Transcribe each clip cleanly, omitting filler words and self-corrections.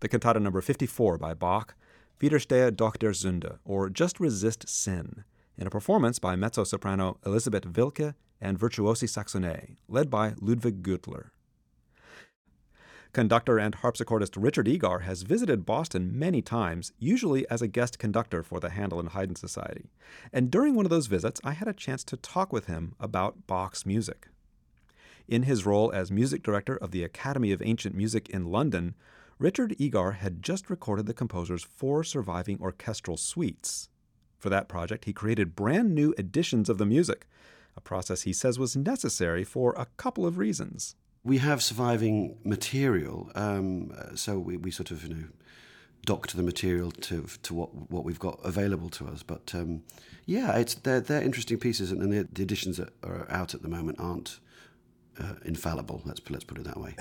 the cantata number 54 by Bach, Widerstehe doch der Sünde, or Just Resist Sin, in a performance by mezzo-soprano Elisabeth Wilke and Virtuosi Saxonais, led by Ludwig Gürtler. Conductor and harpsichordist Richard Egar has visited Boston many times, usually as a guest conductor for the Handel and Haydn Society. And during one of those visits, I had a chance to talk with him about Bach's music. In his role as music director of the Academy of Ancient Music in London, Richard Egar had just recorded the composer's 4 surviving orchestral suites. For that project, he created brand new editions of the music, a process he says was necessary for a couple of reasons. We have surviving material, so we sort of, doctor the material to what we've got available to us. But they're interesting pieces, and the editions that are out at the moment aren't infallible. Let's put it that way.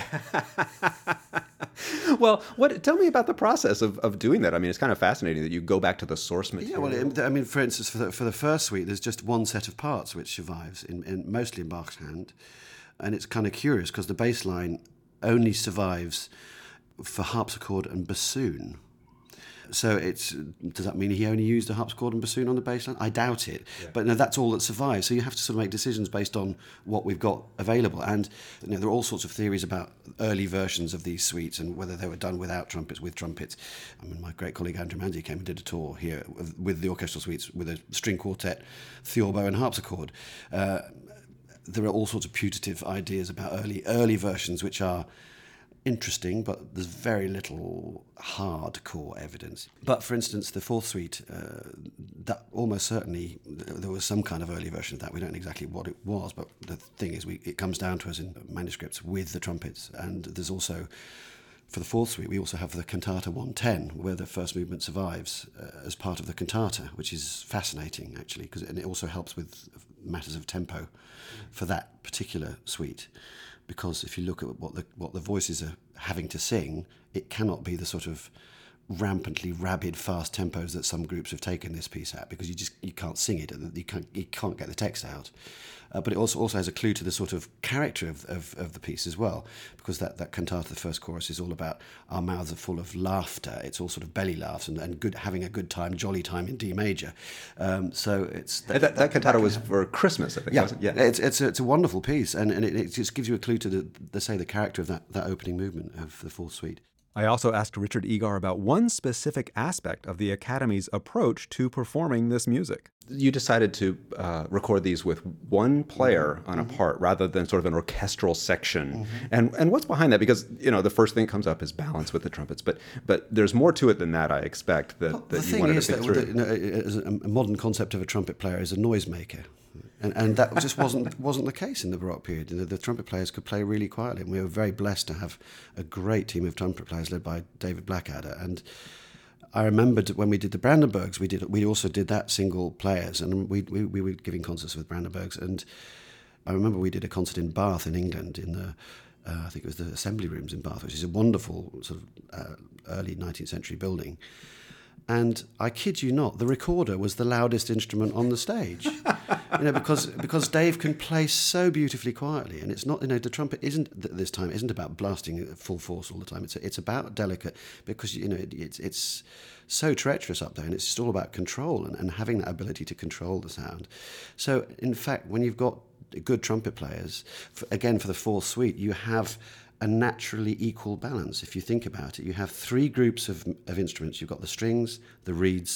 Well, tell me about the process of doing that. I mean, it's kind of fascinating that you go back to the source material. Yeah, well, I mean, for instance, for the first suite, there's just one set of parts which survives, mostly in Bach's hand. And it's kind of curious because the bass line only survives for harpsichord and bassoon. So does that mean he only used the harpsichord and bassoon on the bass line? I doubt it. Yeah. But no, that's all that survives. So you have to sort of make decisions based on what we've got available. And there are all sorts of theories about early versions of these suites and whether they were done without trumpets, with trumpets. I mean, my great colleague Andrew Manzi came and did a tour here with the orchestral suites with a string quartet, theorbo and harpsichord. There are all sorts of putative ideas about early versions which are interesting, but there's very little hardcore evidence. But for instance, the 4th suite, that almost certainly there was some kind of early version of that. We don't know exactly what it was, but the thing is, it comes down to us in manuscripts with the trumpets. And there's also, for the 4th suite, we also have the Cantata 110, where the first movement survives as part of the cantata, which is fascinating, actually, and it also helps with matters of tempo for that particular suite. Because if you look at what the voices are having to sing, it cannot be the sort of rampantly rabid fast tempos that some groups have taken this piece at, because you can't sing it, you can't get the text out. But it also has a clue to the sort of character of the piece as well, because that cantata, the first chorus, is all about our mouths are full of laughter. It's all sort of belly laughs and good, having a good time, jolly time in D major. So it's that cantata was for Christmas, I think. Yeah, wasn't it? Yeah. It's a wonderful piece, and it just gives you a clue to the character of that opening movement of the 4th suite. I also asked Richard Egar about one specific aspect of the Academy's approach to performing this music. You decided to record these with one player on a part rather than sort of an orchestral section. And what's behind that? Because, the first thing that comes up is balance with the trumpets. But there's more to it than that, I expect, that you wanted to think through. A modern concept of a trumpet player is a noisemaker. And that just wasn't the case in the Baroque period. The trumpet players could play really quietly, and we were very blessed to have a great team of trumpet players led by David Blackadder. And I remembered when we did the Brandenburgs, we also did that single players, and we were giving concerts with Brandenburgs. And I remember we did a concert in Bath in England in the I think it was the Assembly Rooms in Bath, which is a wonderful sort of early 19th century building. And I kid you not, the recorder was the loudest instrument on the stage. Because Dave can play so beautifully quietly, and it's not, the trumpet isn't about blasting at full force all the time. It's about delicate, because it's so treacherous up there, and it's just all about control and having that ability to control the sound. So in fact, when you've got good trumpet players, for the 4th suite, you have a naturally equal balance. If you think about it, you have 3 groups of instruments. You've got the strings, the reeds,